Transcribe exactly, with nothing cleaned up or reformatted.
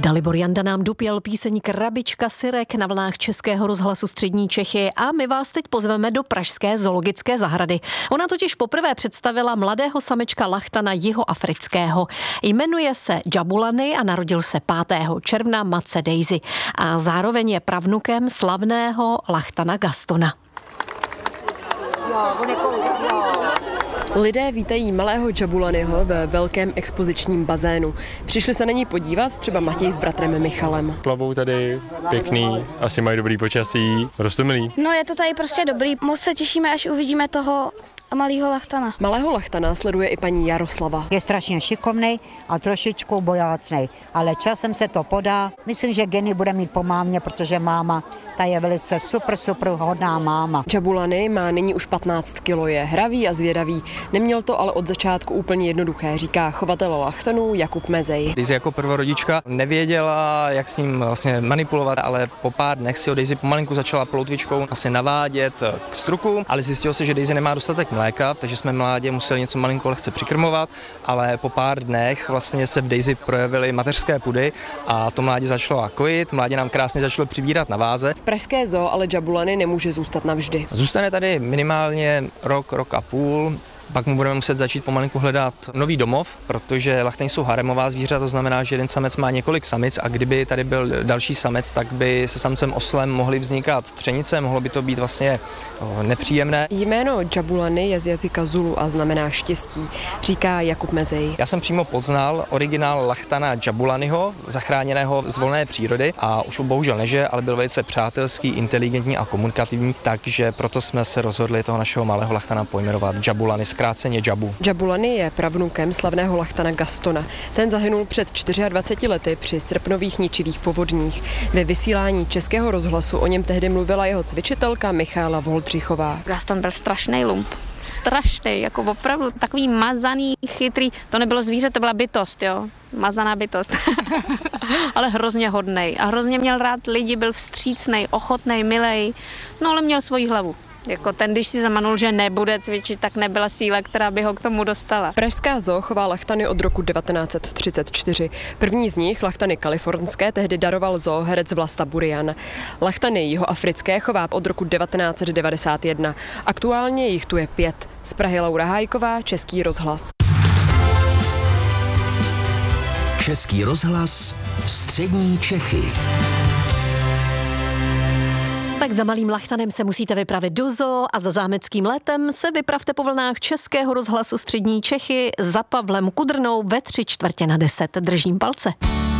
Dalibor Janda nám dopěl píseň Krabička syrek na vlnách Českého rozhlasu Střední Čechy a my vás teď pozveme do pražské zoologické zahrady. Ona totiž poprvé představila mladého samečka lachtana jihoafrického. Jmenuje se Jabulani a narodil se pátého června matce Daisy a zároveň je pravnukem slavného lachtana Gastona. Lidé vítají malého Jabulaniho ve velkém expozičním bazénu. Přišli se na něj podívat třeba Matěj s bratrem Michalem. Plavou tady, pěkný, asi mají dobrý počasí, roztomilý. No je to tady prostě dobrý, moc se těšíme, až uvidíme toho malého lachtana. Malého lachtana sleduje i paní Jaroslava. Je strašně šikovnej a trošičku bojácnej, ale časem se to podá. Myslím, že geny bude mít po mámě, protože máma, ta je velice super, super hodná máma. Jabulani má nyní už patnáct kilo, je hravý a zvědavý. Neměl to ale od začátku úplně jednoduché, říká chovatel lachtanů Jakub Mezej. Daisy jako prvorodička nevěděla, jak s ním vlastně manipulovat, ale po pár dnech si ho Daisy pomalinku začala ploutvičkou asi navádět k struku, ale zjistilo se, že Daisy nemá dostatek mléka, takže jsme mládě museli něco malinko lehce přikrmovat, ale po pár dnech vlastně se v Daisy projevily mateřské pudy a to mládě začalo kojit, mládě nám krásně začalo přibírat na váze. V pražské zoo ale Jabulani nemůže zůstat navždy. Zůstane tady minimálně rok, rok a půl. Pak mu budeme muset začít pomalinku hledat nový domov, protože lachtani jsou haremová zvířata, to znamená, že jeden samec má několik samic a kdyby tady byl další samec, tak by se samcem oslem mohly vznikat třenice, mohlo by to být vlastně nepříjemné. Jméno Jabulani je z jazyka Zulu a znamená štěstí, říká Jakub Mezej. Já jsem přímo poznal originál lachtana Jabulaniho, zachráněného z volné přírody a už bohužel nežije, ale byl velice přátelský, inteligentní a komunikativní, takže proto jsme se rozhodli toho našeho malého lachtana pojmenovat Jabulani. Zkráceně Jabu. Jabulani je pravnukem slavného lachtana Gastona. Ten zahynul před dvaceti čtyřmi lety při srpnových ničivých povodních. Ve vysílání Českého rozhlasu o něm tehdy mluvila jeho cvičitelka Michaela Voldřichová. Gaston byl strašný lump. Strašný, jako opravdu takový mazaný, chytrý. To nebylo zvíře, to byla bytost, jo. Mazaná bytost. Ale hrozně hodnej. A hrozně měl rád lidi, byl vstřícnej, ochotnej, milej. No ale měl svoji hlavu. Jako ten, když si zamanul, že nebude cvičit, tak nebyla síla, která by ho k tomu dostala. Pražská zoo chová lachtany od roku devatenáct set třicet čtyři. První z nich, lachtany kalifornské, tehdy daroval zooherec Vlasta Burian. Lachtany jihoafrické chová od roku devatenáct set devadesát jedna. Aktuálně jich tu je pět. Z Prahy Laura Hájková, Český rozhlas. Český rozhlas, Střední Čechy. Tak za malým lachtanem se musíte vypravit do zoo a za zámeckým letem se vypravte po vlnách Českého rozhlasu Střední Čechy za Pavlem Kudrnou ve tři čtvrtě na deset. Držím palce.